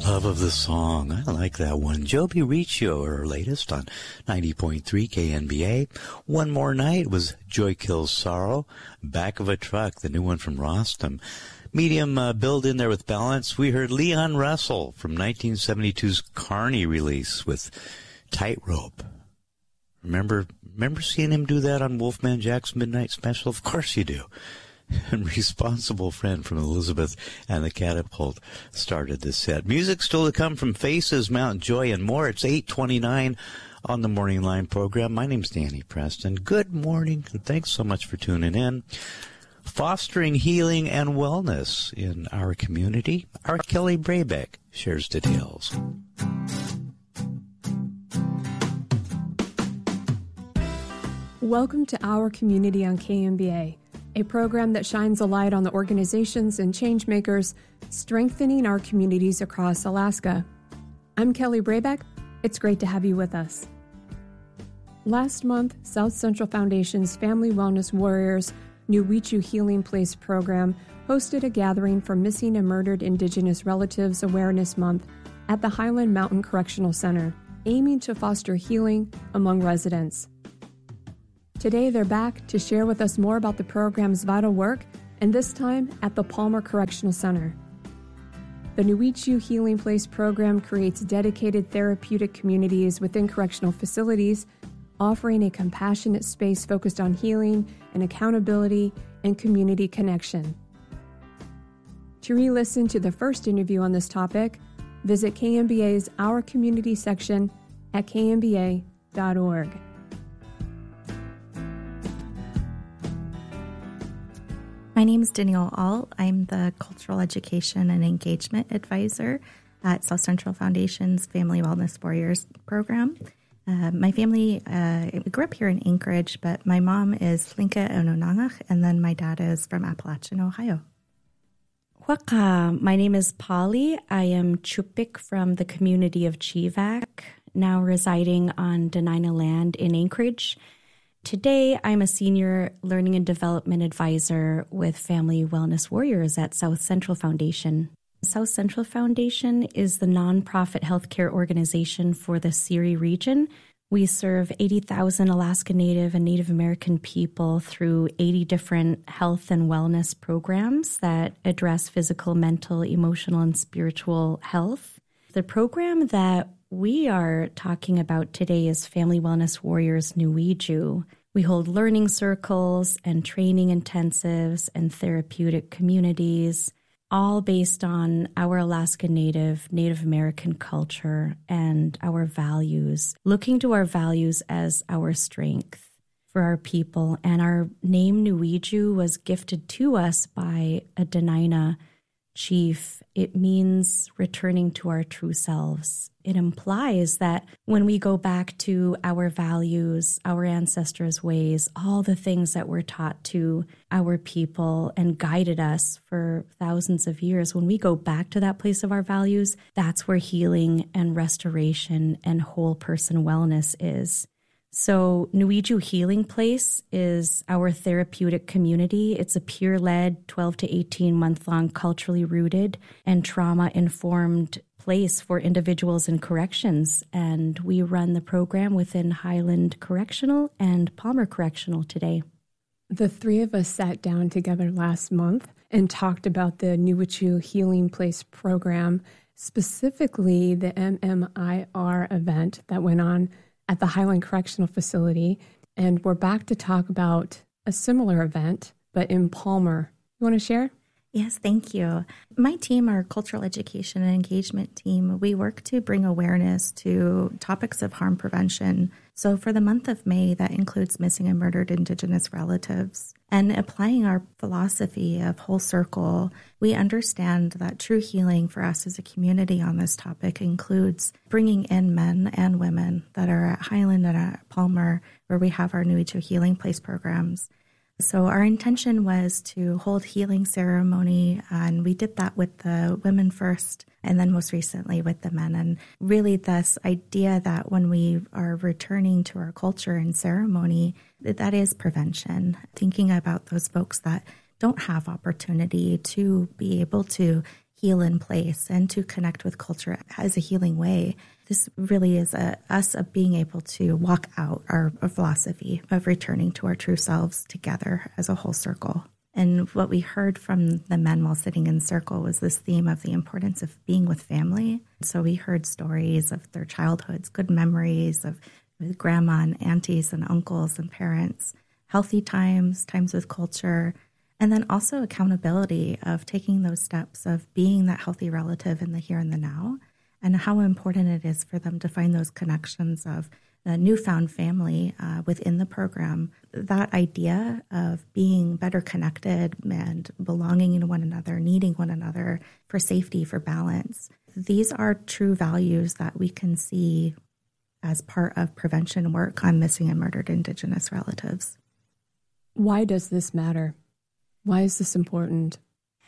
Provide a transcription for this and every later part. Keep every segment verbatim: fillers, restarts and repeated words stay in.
love of the song. I like that one. Joby Riccio, her latest on ninety point three K N B A. One More Night was Joy Kills Sorrow. Back of a Truck, the new one from Rostam. Medium uh, build in there with balance. We heard Leon Russell from nineteen seventy-two's Carney release with Tightrope. Remember, remember seeing him do that on Wolfman Jack's Midnight Special? Of course you do. And Responsible Friend from Elizabeth and the Catapult started this set. Music still to come from Faces, Mount Joy, and more. It's eight twenty-nine on the Morning Line program. My name's Danny Preston. Good morning, and thanks so much for tuning in. Fostering healing and wellness in our community. Our Kelly Brabeck shares details. Welcome to Our Community on K M B A, a program that shines a light on the organizations and change makers strengthening our communities across Alaska. I'm Kelly Brabeck. It's great to have you with us. Last month, South Central Foundation's Family Wellness Warriors Nuichu Healing Place program hosted a gathering for Missing and Murdered Indigenous Relatives Awareness Month at the Highland Mountain Correctional Center, aiming to foster healing among residents. Today, they're back to share with us more about the program's vital work, and this time at the Palmer Correctional Center. The Nuichu Healing Place program creates dedicated therapeutic communities within correctional facilities, offering a compassionate space focused on healing and accountability and community connection. To re-listen to the first interview on this topic, visit K M B A's Our Community section at K M B A dot org. My name is Danielle All. I'm the Cultural Education and Engagement Advisor at South Central Foundation's Family Wellness Warriors program. Uh, my family uh, grew up here in Anchorage, but my mom is Flinka Ononangach, and then my dad is from Appalachian, Ohio. Waka, my name is Polly. I am Chupik from the community of Chivak, now residing on Denina land in Anchorage. Today, I'm a senior learning and development advisor with Family Wellness Warriors at South Central Foundation. South Central Foundation is the nonprofit healthcare organization for the Seri region. We serve eighty thousand Alaska Native and Native American people through eighty different health and wellness programs that address physical, mental, emotional, and spiritual health. The program that we are talking about today is Family Wellness Warriors Nuichu. We hold learning circles and training intensives and therapeutic communities, all based on our Alaska Native, Native American culture and our values, looking to our values as our strength for our people. And our name Nuichu was gifted to us by a Denina chief. It means returning to our true selves. It implies that when we go back to our values, our ancestors' ways, all the things that were taught to our people and guided us for thousands of years, when we go back to that place of our values, that's where healing and restoration and whole person wellness is. So Nuichu Healing Place is our therapeutic community. It's a peer-led twelve to eighteen month-long culturally rooted and trauma-informed place for individuals in corrections. And we run the program within Highland Correctional and Palmer Correctional today. The three of us sat down together last month and talked about the Nuichu Healing Place program, specifically the M M I R event that went on at the Highland Correctional Facility, and we're back to talk about a similar event, but in Palmer. You want to share? Yes, thank you. My team, our Cultural Education and Engagement team, we work to bring awareness to topics of harm prevention. So for the month of May, that includes missing and murdered Indigenous relatives. And applying our philosophy of whole circle, we understand that true healing for us as a community on this topic includes bringing in men and women that are at Highland and at Palmer, where we have our Nuichu Healing Place programs. So our intention was to hold healing ceremony, and we did that with the women first, and then most recently with the men. And really this idea that when we are returning to our culture and ceremony, that is prevention, thinking about those folks that don't have opportunity to be able to heal in place and to connect with culture as a healing way. This really is a, us of being able to walk out our, our philosophy of returning to our true selves together as a whole circle. And what we heard from the men while sitting in circle was this theme of the importance of being with family. So we heard stories of their childhoods, good memories of grandma and aunties and uncles and parents, healthy times, times with culture, and then also accountability of taking those steps of being that healthy relative in the here and the now, and how important it is for them to find those connections of the newfound family uh, within the program. That idea of being better connected and belonging in one another, needing one another for safety, for balance. These are true values that we can see as part of prevention work on missing and murdered Indigenous relatives. Why does this matter? Why is this important?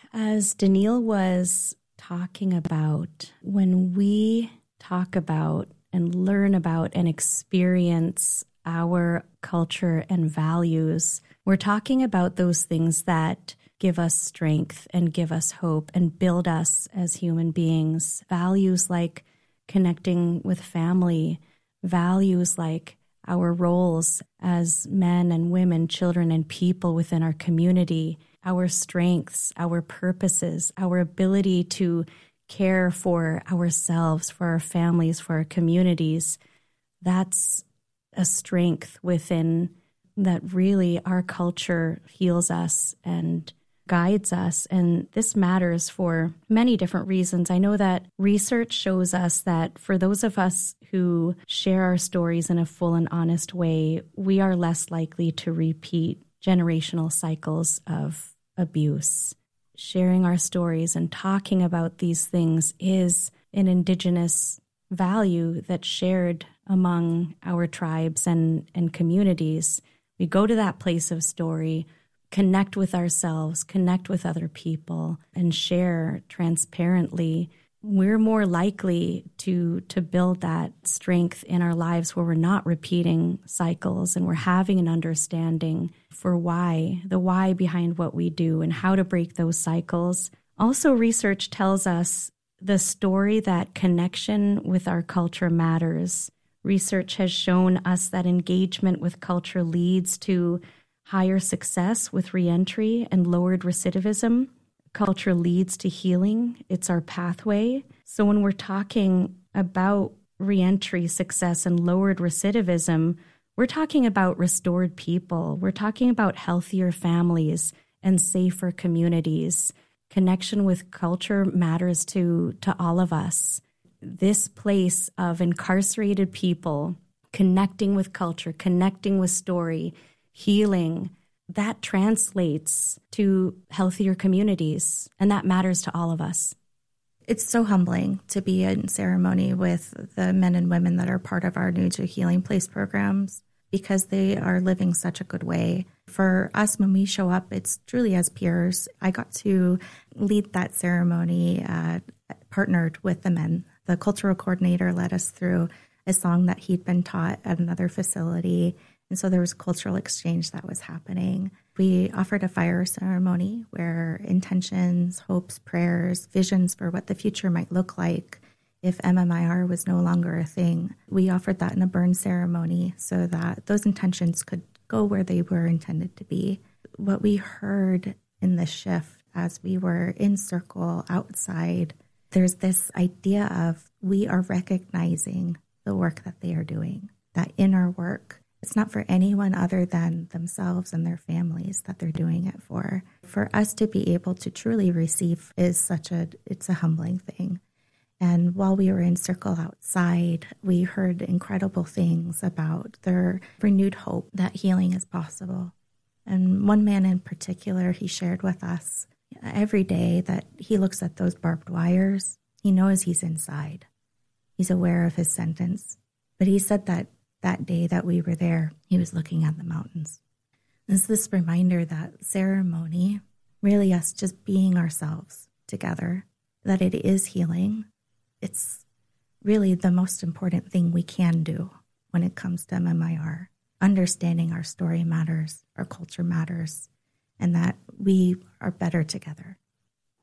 As Daniil was talking about, when we talk about and learn about and experience our culture and values, we're talking about those things that give us strength and give us hope and build us as human beings. Values like connecting with family, values like our roles as men and women, children and people within our community, our strengths, our purposes, our ability to care for ourselves, for our families, for our communities. That's a strength within that really our culture heals us and guides us. And this matters for many different reasons. I know that research shows us that for those of us who share our stories in a full and honest way, we are less likely to repeat generational cycles of abuse. Sharing our stories and talking about these things is an Indigenous value that's shared among our tribes and, and communities. We go to that place of story, connect with ourselves, connect with other people, and share transparently. We're more likely to, to build that strength in our lives where we're not repeating cycles and we're having an understanding for why, the why behind what we do and how to break those cycles. Also, research tells us the story that connection with our culture matters. Research has shown us that engagement with culture leads to higher success with reentry and lowered recidivism. Culture leads to healing. It's our pathway. So when we're talking about reentry success and lowered recidivism, we're talking about restored people. We're talking about healthier families and safer communities. Connection with culture matters to, to all of us. This place of incarcerated people connecting with culture, connecting with story, healing, that translates to healthier communities, and that matters to all of us. It's so humbling to be in ceremony with the men and women that are part of our New to Healing Place programs because they are living such a good way. For us, when we show up, it's truly as peers. I got to lead that ceremony, uh, partnered with the men. The cultural coordinator led us through a song that he'd been taught at another facility. And so there was cultural exchange that was happening. We offered a fire ceremony where intentions, hopes, prayers, visions for what the future might look like if M M I R was no longer a thing. We offered that in a burn ceremony so that those intentions could go where they were intended to be. What we heard in the shift as we were in circle outside, there's this idea of we are recognizing the work that they are doing, that inner work. It's not for anyone other than themselves and their families that they're doing it for. For us to be able to truly receive is such a, it's a humbling thing. And while we were in circle outside, we heard incredible things about their renewed hope that healing is possible. And one man in particular, he shared with us every day that he looks at those barbed wires, he knows he's inside. He's aware of his sentence. But he said that that day that we were there, he was looking at the mountains. It's this reminder that ceremony, really us just being ourselves together, that it is healing. It's really the most important thing we can do when it comes to M M I R. Understanding our story matters, our culture matters, and that we are better together.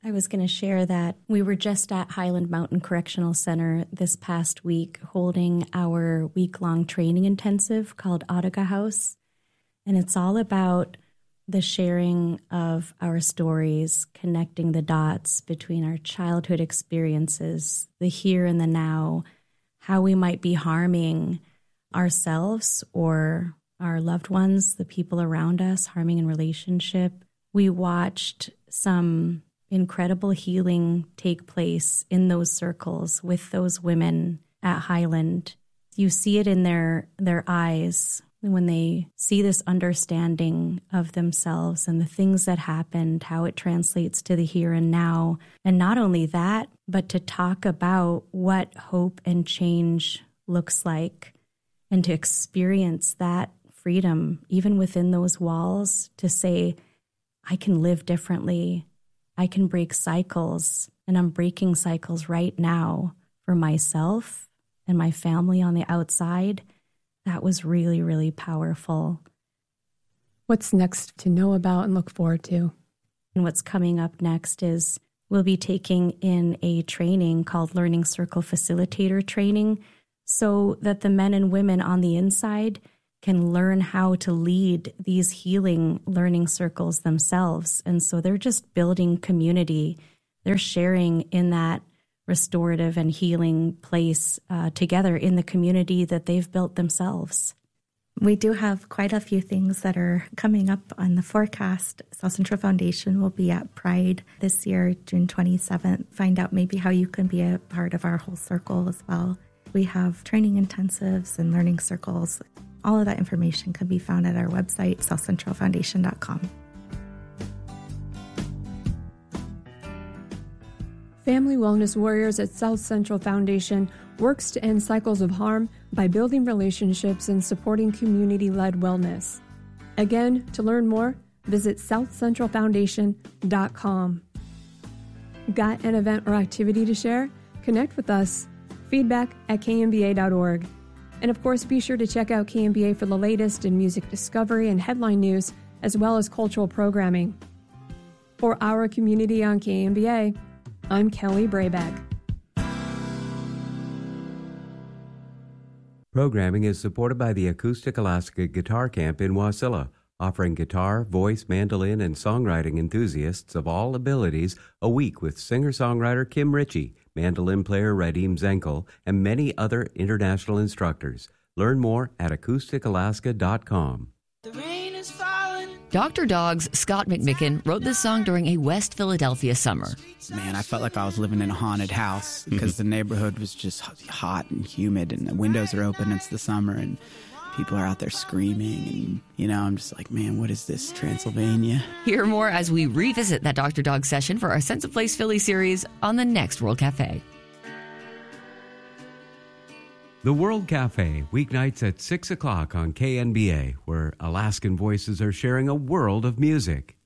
I was going to share that we were just at Highland Mountain Correctional Center this past week holding our week-long training intensive called Ottaga House. And it's all about the sharing of our stories, connecting the dots between our childhood experiences, the here and the now, how we might be harming ourselves or our loved ones, the people around us, harming in relationship. We watched some incredible healing take place in those circles with those women at Highland. You see it in their their eyes when they see this understanding of themselves and the things that happened, how it translates to the here and now. And not only that, but to talk about what hope and change looks like and to experience that freedom, even within those walls, to say, I can live differently. I can break cycles, and I'm breaking cycles right now for myself and my family on the outside. That was really, really powerful. What's next to know about and look forward to? And what's coming up next is we'll be taking in a training called Learning Circle Facilitator Training so that the men and women on the inside can learn how to lead these healing learning circles themselves. And so they're just building community. They're sharing in that restorative and healing place uh, together in the community that they've built themselves. We do have quite a few things that are coming up on the forecast. South Central Foundation will be at Pride this year, June twenty-seventh. Find out maybe how you can be a part of our whole circle as well. We have training intensives and learning circles. All of that information can be found at our website, south central foundation dot com. Family Wellness Warriors at South Central Foundation works to end cycles of harm by building relationships and supporting community-led wellness. Again, to learn more, visit south central foundation dot com. Got an event or activity to share? Connect with us. Feedback at k m b a dot org. And of course, be sure to check out K M B A for the latest in music discovery and headline news, as well as cultural programming. For our community on K M B A, I'm Kelly Brayback. Programming is supported by the Acoustic Alaska Guitar Camp in Wasilla, offering guitar, voice, mandolin, and songwriting enthusiasts of all abilities a week with singer-songwriter Kim Ritchie, mandolin player Radim Zenkel, and many other international instructors. Learn more at acoustic alaska dot com. The rain is falling. Doctor Dog's Scott McMicken wrote this song during a West Philadelphia summer. Man, I felt like I was living in a haunted house because the neighborhood was just hot and humid and the windows are open. It's the summer and people are out there screaming. And, you know, I'm just like, man, what is this, Transylvania? Hear more as we revisit that Doctor Dog session for our Sense of Place Philly series on the next World Cafe. The World Cafe, weeknights at six o'clock on K N B A, where Alaskan voices are sharing a world of music.